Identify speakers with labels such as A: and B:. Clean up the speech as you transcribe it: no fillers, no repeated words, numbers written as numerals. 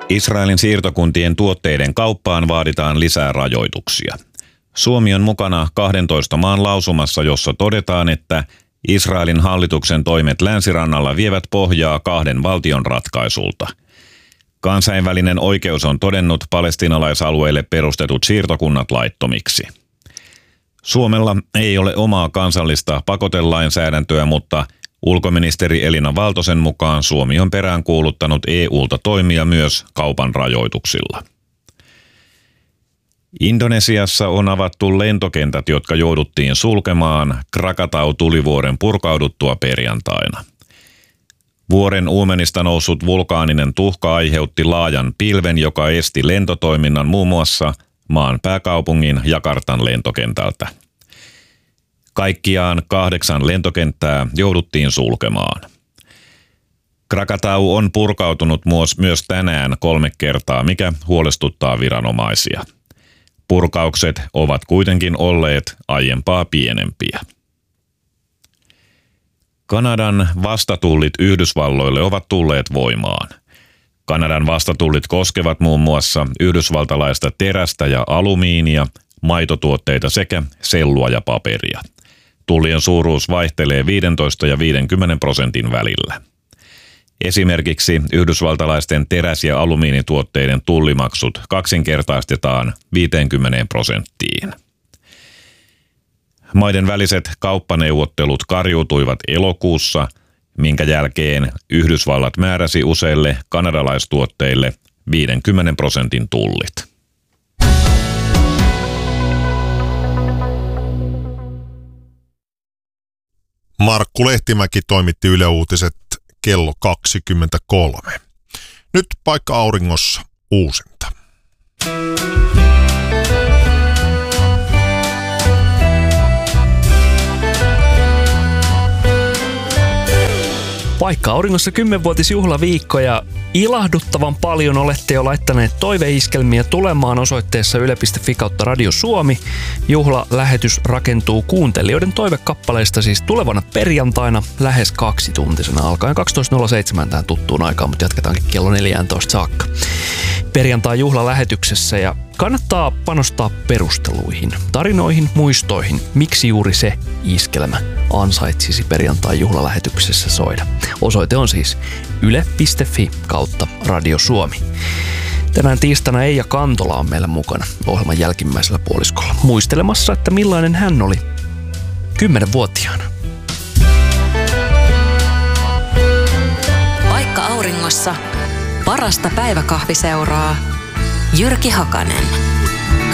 A: Israelin siirtokuntien tuotteiden kauppaan vaaditaan lisää rajoituksia. Suomi on mukana 12 maan lausumassa, jossa todetaan, että Israelin hallituksen toimet länsirannalla vievät pohjaa kahden valtion ratkaisulta. Kansainvälinen oikeus on todennut palestiinalaisalueille perustetut siirtokunnat laittomiksi. Suomella ei ole omaa kansallista pakotelainsäädäntöä, mutta ulkoministeri Elina Valtosen mukaan Suomi on peräänkuuluttanut EUlta toimia myös kaupan rajoituksilla. Indonesiassa on avattu lentokentät, jotka jouduttiin sulkemaan Krakatau-tulivuoren purkauduttua perjantaina. Vuoren uumenista noussut vulkaaninen tuhka aiheutti laajan pilven, joka esti lentotoiminnan muun muassa maan pääkaupungin Jakartan lentokentältä. Kaikkiaan 8 lentokenttää jouduttiin sulkemaan. Krakatau on purkautunut myös tänään 3 kertaa, mikä huolestuttaa viranomaisia. Purkaukset ovat kuitenkin olleet aiempaa pienempiä. Kanadan vastatullit Yhdysvalloille ovat tulleet voimaan. Kanadan vastatullit koskevat muun muassa yhdysvaltalaista terästä ja alumiinia, maitotuotteita sekä sellua ja paperia. Tullien suuruus vaihtelee 15 ja 50% välillä. Esimerkiksi yhdysvaltalaisten teräs- ja alumiinituotteiden tullimaksut kaksinkertaistetaan 50%. Maiden väliset kauppaneuvottelut kariutuivat elokuussa, minkä jälkeen Yhdysvallat määräsi useille kanadalaistuotteille 50% tullit.
B: Markku Lehtimäki toimitti Yle Uutiset kello 23. Nyt Paikka auringossa uusinta.
C: Paikka auringossa 10-vuotisjuhlaviikko ja ilahduttavan paljon olette jo laittaneet toiveiskelmiä tulemaan osoitteessa yle.fi/Radio Suomi. Juhlalähetys rakentuu kuuntelijoiden toivekappaleista siis tulevana perjantaina lähes 2-tuntisena alkaen 12.07 tähän tuttuun aikaan, mutta jatketaankin kello 14 saakka. Perjantai juhlalähetyksessä ja kannattaa panostaa perusteluihin, tarinoihin, muistoihin, miksi juuri se iskelmä ansaitsisi perjantai juhlalähetyksessä soida. Osoite on siis yle.fi/Radio Suomi. Tänään tiistaina Eija Kantola on meillä mukana ohjelman jälkimmäisellä puoliskolla muistelemassa, että millainen hän oli 10-vuotiaana.
D: Paikka auringossa parasta päiväkahviseuraa. Jyrki Hakanen.